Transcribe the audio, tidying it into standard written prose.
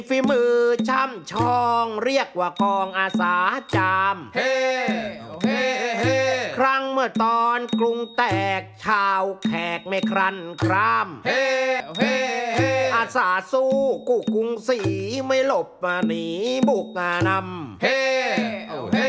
ฝีมือช่ำชองเรียกว่ากองอาสาจามเฮ้เฮ้เฮ้ครั้งเมื่อตอนกรุงแตกชาวแขกไม่ครันครามเฮ้เฮ้เฮ้อาสาสู้กู้กรุงศรีไม่หลบมาหนีบุกนำเฮ้เฮ้